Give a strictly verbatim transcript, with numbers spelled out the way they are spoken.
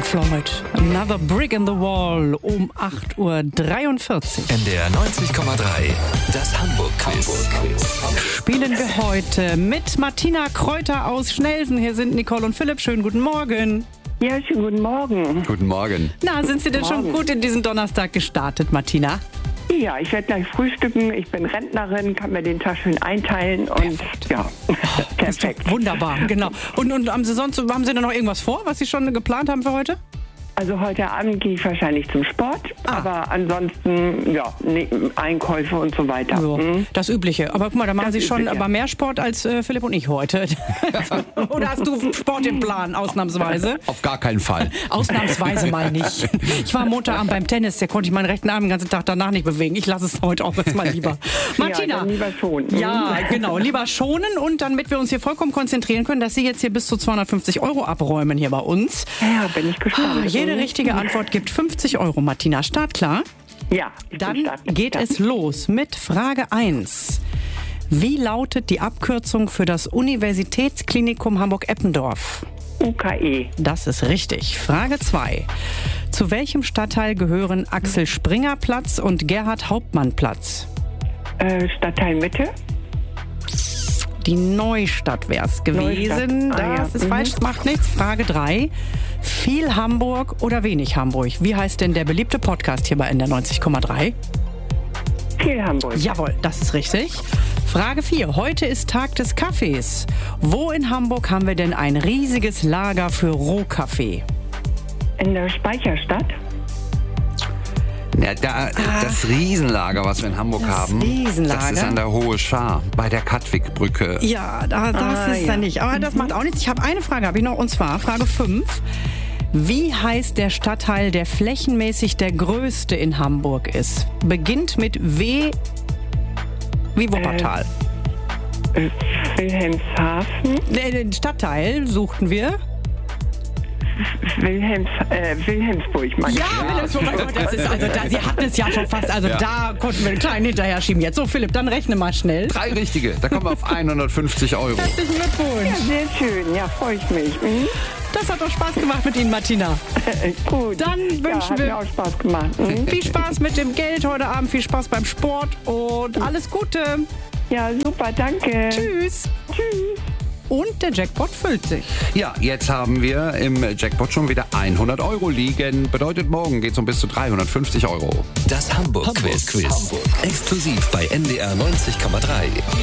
Floyd, Another Brick in the Wall um acht Uhr dreiundvierzig. N D R neunzig Komma drei, das Hamburg-Quiz. Spielen wir heute mit Martina Kräuter aus Schnelsen. Hier sind Nicole und Philipp. Schönen guten Morgen. Ja, schönen guten Morgen. Guten Morgen. Na, sind Sie denn Morgen. schon gut in diesen Donnerstag gestartet, Martina? Ja, ich werde gleich frühstücken. Ich bin Rentnerin, kann mir den Tag schön einteilen und ja, perfekt. Wunderbar, genau. Und, und haben Sie sonst, haben Sie denn noch irgendwas vor, was Sie schon geplant haben für heute? Also heute Abend gehe ich wahrscheinlich zum Sport, Ah. aber ansonsten, ja, ne, Einkäufe und so weiter. So, Hm? das Übliche. Aber guck mal, da machen Das Sie schon Übliche. aber mehr Sport als äh, Philipp und ich heute. Oder hast du Sport im Plan, ausnahmsweise? Auf gar keinen Fall. Ausnahmsweise mal nicht. Ich war Montagabend beim Tennis, der konnte ich meinen rechten Arm den ganzen Tag danach nicht bewegen. Ich lasse es heute auch jetzt mal lieber. Martina. Ja, dann lieber schon. Hm? Ja, genau. Lieber schonen und damit wir uns hier vollkommen konzentrieren können, dass Sie jetzt hier bis zu zweihundertfünfzig Euro abräumen hier bei uns. Ja, bin ich gespannt. Ah, Jede Hm? richtige Antwort gibt fünfzig Euro. Martina, startklar? Ja, ich bin Dann stark. geht Ja. es los mit Frage eins. Wie lautet die Abkürzung für das Universitätsklinikum Hamburg-Eppendorf? U K E. Das ist richtig. Frage zwei. Zu welchem Stadtteil gehören Axel Springer Platz und Gerhard Hauptmann Platz? Äh, Stadtteil Mitte. Die Neustadt wäre es gewesen. Neustadt. Ah, Das ja. ist Mhm. falsch, das macht nichts. Frage drei. Viel Hamburg oder wenig Hamburg? Wie heißt denn der beliebte Podcast hier bei N D R neunzig Komma drei? Viel Hamburg. Jawohl, das ist richtig. Frage vier. Heute ist Tag des Kaffees. Wo in Hamburg haben wir denn ein riesiges Lager für Rohkaffee? In der Speicherstadt. Ja, da, das Riesenlager, was wir in Hamburg Das haben, Riesenlager? das ist an der Hohe Schar, bei der Katwigbrücke. Ja, da, das Ah, ist ja. ja nicht. Aber das macht auch nichts. Ich habe eine Frage, habe ich noch, und zwar Frage fünf. Wie heißt der Stadtteil, der flächenmäßig der größte in Hamburg ist? Beginnt mit W wie Wuppertal. Äh, Wilhelmshaven. Äh, Den Stadtteil suchten wir. Wilhelms, äh, Wilhelmsburg, meine ich. Wilhelmsburg. Oh Gott, das ist, also da, Sie hatten es ja schon fast. Also Ja. da konnten wir einen kleinen hinterher schieben. Jetzt so, Philipp, dann rechne mal schnell. Drei richtige, da kommen wir auf hundertfünfzig Euro. Herzlichen Glückwunsch. Ja, sehr schön. Ja, freue ich mich. Mhm. Das hat doch Spaß gemacht mit Ihnen, Martina. Gut. Dann ja, wünschen hat wir- mir auch Spaß gemacht. Mhm. Viel Spaß mit dem Geld heute Abend, viel Spaß beim Sport und alles Gute. Ja, super, danke. Tschüss. Tschüss. Und der Jackpot füllt sich. Ja, jetzt haben wir im Jackpot schon wieder hundert Euro liegen. Bedeutet, morgen geht es um bis zu dreihundertfünfzig Euro. Das Hamburg-Quiz. Exklusiv bei N D R neunzig Komma drei.